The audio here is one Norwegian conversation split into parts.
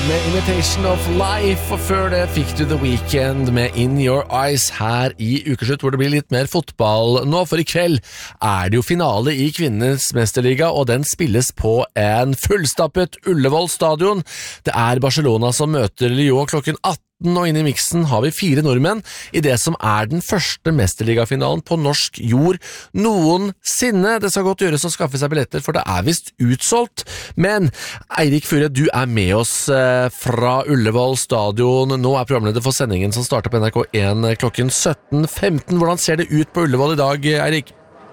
med Imitation of Life, og før det fikk du The Weeknd med In Your Eyes her i Ukeslutt, hvor det blir litt mer fotball nå, for i kveld er det jo finale i kvinnenes mesterliga, og den spilles på en fullstappet Ullevål stadion. Det er Barcelona som møter Lyon klokken 18, og inne i miksen har vi 4 nordmenn i det som er den første mesterligafinalen på norsk jord noensinne. Det skal godt gjøres å skaffe seg billetter, for det er vist utsolgt. Men Eirik Fure, du er med oss fra Ullevål stadion. Nå er programleder for sendingen som starter på NRK1 klokken 17:15. Hvordan ser det ut på Ullevål i dag, Eirik?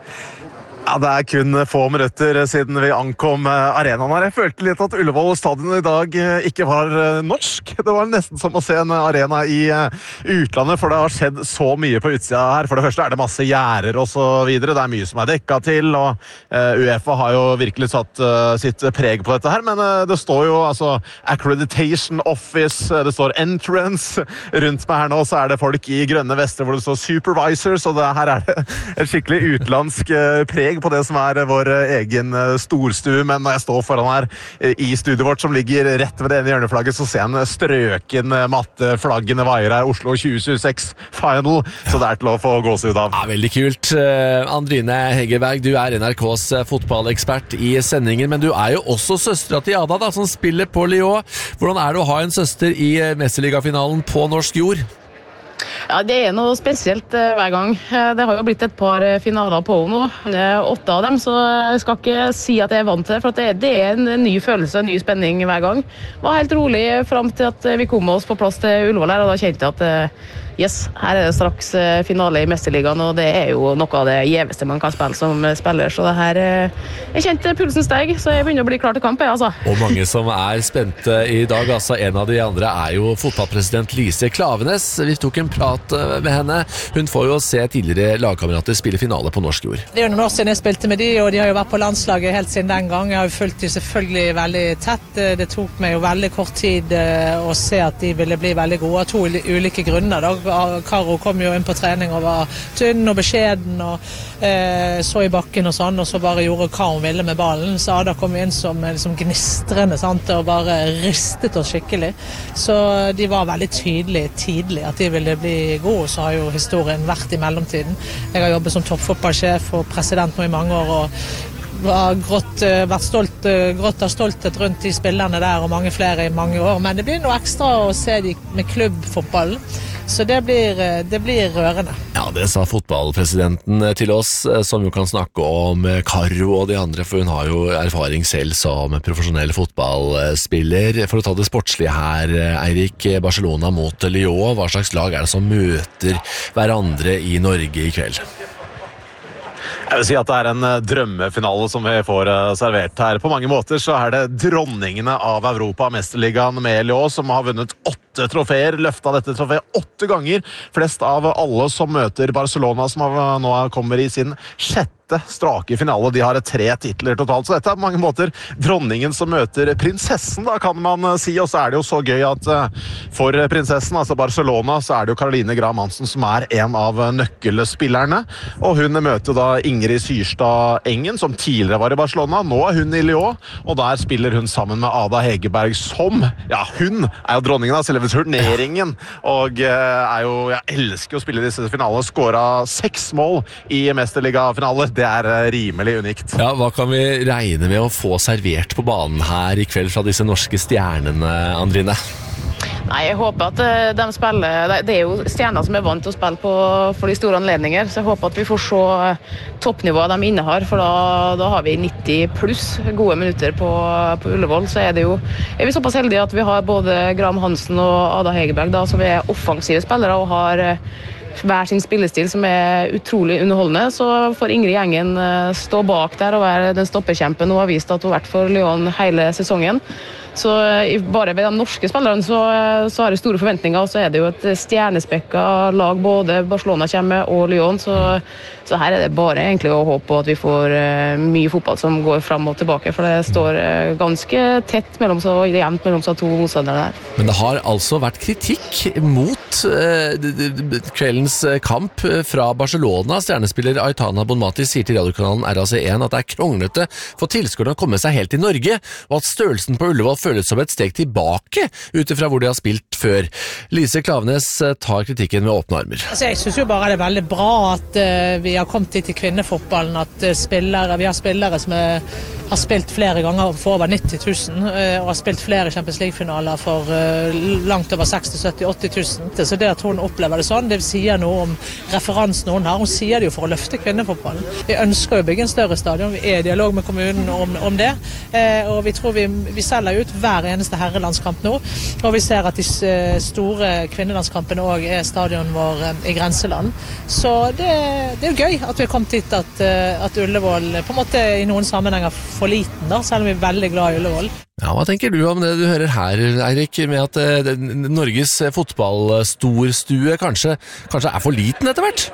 Ja, det er kun få minutter siden vi ankom arenaen her. Jeg følte litt at Ullevål stadion i dag ikke var norsk. Det var nesten som å se en arena i utlandet, for det har skjedd så mye på utsida her. For det første er det masse gjerder og så videre. Det er mye som er dekka til, og UEFA har jo virkelig satt sitt preg på dette her. Men det står jo altså Accreditation Office, det står Entrance. Rundt meg her nå så er det folk i grønne vester hvor det står Supervisors, og her er det et skikkelig utenlandsk preg på det som er vår egen storstue. Men når jeg står foran her i studioet vårt som ligger rett ved det ene hjørneflagget, så ser jeg en strøken matte, flaggene vaier her, Oslo 2026 Final, så det er til å få gåsehud av. Ja, veldig kult. Andrine Hegerberg, du er NRKs fotballekspert i sendingen, men du er jo også søstera til Ada da, som spiller på Lyon. Hvordan er det å ha en søster i mesterligafinalen på norsk jord? Ja, det er noe spesielt hver gang. Det har jo blitt et par finaler på nå. Det er 8 av dem, så jeg skal ikke si at jeg er vant til det, for det er en ny følelse, en ny spenning hver gang. Det var helt rolig frem til at vi kom oss på plass til Ullevål her, og da kjente jeg at yes, her er det straks finale i Mesterligaen, og det er jo noe av det gjeveste man kan spille som spiller, så det her, jeg kjente pulsen steg, så jeg begynner å bli klar til kamp, altså. Og mange som er spente i dag, altså en av de andre er jo fotballpresident Lise Klavenes. Vi tok en prat med henne. Hun får jo se tidligere lagkamerater spille finale på norsk jord. Det er jo noen år siden jeg spilte med de, og de har jo vært på landslaget helt siden den gang. Jeg har jo fulgt de selvfølgelig veldig tett. Det tok meg jo veldig kort tid å se at de ville bli veldig gode av 2 ulike grunner da. Karo kom jo inn på trening og var tynn og beskjeden og så i bakken og sånn, og så bare gjorde hva hun ville med ballen. Så Ada kom inn som liksom gnistrende, sant, og bare ristet oss skikkelig. Så de var veldig tydelige tidlig at de ville bli gode, så har jo historien vært i mellomtiden. Jeg har jobbet som toppfotballsjef og president nå i mange år, og har vært grått av stolthet rundt de spillerne der og mange flere i mange år, men det blir noe ekstra å se de med klubbfotballen, så det blir rørende. Ja, det sa fotballpresidenten til oss, som jo kan snakke om Karo og de andre, for hun har jo erfaring selv som profesjonell fotballspiller. For å ta det sportslige her, Eirik, Barcelona mot Lyon, hva slags lag er det som møter hverandre i Norge i kveld? Jeg vil si at det er en drømmefinale som vi får servert her. På mange måter så er det dronningene av Europa, Mesterligaen med Lyon, som har vunnet 8 trofeer, løftet dette trofeet 8 ganger. Flest av alle som møter Barcelona, som nå kommer i sin 6. strake finale. De har 3 titler totalt, så dette er på mange måter dronningen som møter prinsessen, da kan man si. Og så er det jo så gøy at for prinsessen, altså Barcelona, så er det jo Caroline Graham Hansen som er en av nøkkelspillerne, og hun møter da Ingrid Syrstad Engen, som tidligere var i Barcelona. Nå er hun i Lyon, og der spiller hun sammen med Ada Hegerberg, som, ja, hun er jo dronningen av selve turneringen, og jeg elsker å spille disse finalene. Skåret 6 mål i Mesterliga-finaler. Det er rimelig unikt. Ja, hva kan vi regne med å få servert på banen her i kveld fra disse norske stjernene, Andrine? Nei, jeg håper at de spiller, det er jo stjerner som er vant til å spille for de store anledninger, så jeg håper at vi får se toppnivået de innehar, for da har vi 90 pluss gode minutter på Ullevål. Så er vi såpass heldige at vi har både Graham Hansen og Ada Hegerberg da, som er offensive spillere og har hver sin spillestil som er utrolig underholdende, så får Ingrid Engen stå bak der og være den stopperkjempen og har vist at hun har vært for Lyon hele sesongen. Så bare ved de norske spillerne så har jeg store forventninger, og så er det jo et stjernespekket lag, både Barcelona kommer og Lyon, så her er det bare egentlig å håpe på at vi får mye fotball som går frem og tilbake, for det står ganske tett jevnt mellom så 2 motstandere der. Men det har altså vært kritikk mot mot kveldens kamp fra Barcelona. Stjernespiller Aitana Bonmati sier til radiokanalen RAC1 at det kronglete for tilskuerne å komme seg helt til Norge, og at størrelsen på Ullevål føles som et steg tilbake utifra hvor de har spilt før. Lise Klaveness tar kritikken med åpne armer. Altså, jeg synes jo bare det veldig bra at vi har kommet hit til kvinnefotballen, at vi har spillere som har spilt flere ganger for over 90 000, og har spilt flere Champions League-finaler for langt over 60 000, 70 000, 80 000. Så det at hun opplever det sånn, det sier noe om referansen hun har. Hun sier det jo for å løfte kvinnefotballen. Vi ønsker å bygge en større stadion, vi er i dialog med kommunen om det, og vi tror vi selger ut hver eneste herrelandskamp nå, og vi ser at de store kvinnelandskampene også stadion vår i grenseland. Så det er jo gøy at vi har kommet hit at Ullevål på en måte i noen sammenhenger for liten da, selv om vi er veldig glad i Ullevål. Ja, hva tenker du om det du hører her, Eirik, med at Norges fotballstorstue kanskje er for liten etter hvert?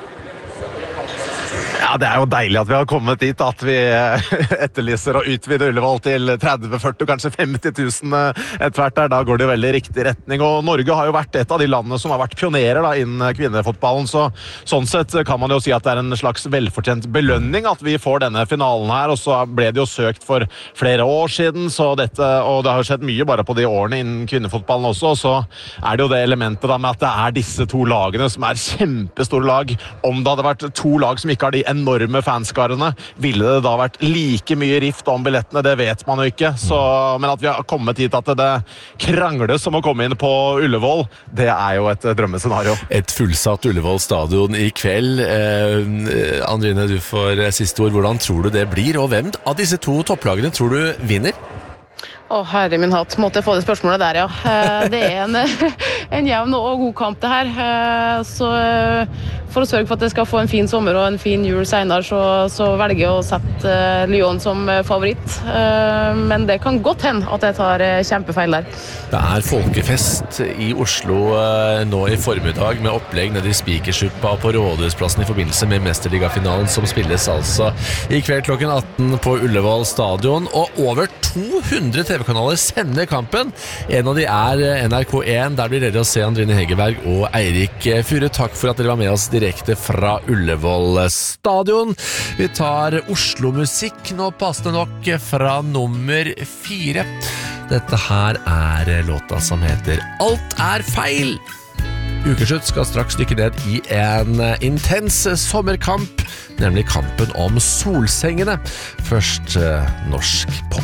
Ja, det jo deilig at vi har kommet dit, at vi etterlyser å utvide Ullevål til 30 000, 40 000, kanskje 50 000 etter hvert der. Da går det veldig riktig retning, og Norge har jo vært et av de landene som har vært pionerer da, innen kvinnefotballen, så sånn sett kan man jo si at det en slags velfortjent belønning at vi får denne finalen her, og så ble det jo søkt for flere år siden, og det har jo skjedd mye bare på de årene innen kvinnefotballen også, og så det jo det elementet da med at det disse to lagene som kjempestore lag. Om det hadde vært to lag som ikke har de enorme fanskarene, ville det da vært like mye rift om billettene, det vet man jo ikke, men at vi har kommet hit at det krangles om å komme inn på Ullevål, det jo et drømmescenario. Et fullsatt Ullevål stadion i kveld. Andrine, du får siste ord. Hvordan tror du det blir, og hvem av disse to topplagene tror du vinner? Herre min hatt, måtte jeg få det spørsmålet der, ja. Det en jevn og god kamp det her. Så for å sørge for at jeg skal få en fin sommer og en fin jul senere, så velger jeg å sette Lyon som favoritt. Men det kan godt hende at jeg tar kjempefeil der. Det folkefest i Oslo nå i formiddag med opplegg nede i Spikersuppa på Rådhusplassen i forbindelse med Mesterligafinalen som spilles altså i kveld klokken 18 på Ullevål stadion, og over 200 TV-kanaler sender kampen. En av de NRK1, der blir dere å se Andrine Hegerberg og Eirik Fure. Takk for at dere var med oss direkte fra Ullevål stadion. Vi tar Oslo-musikk nå, passende nok, fra nummer 4. Dette her låta som heter Alt feil. Ukeslutt skal straks dykke ned i en intens sommerkamp, nemlig kampen om solsengene. Først norsk pop.